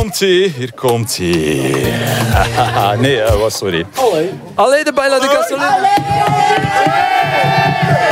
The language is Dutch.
hier komt hij. Nee, sorry. Allee, de Baila de Castellana.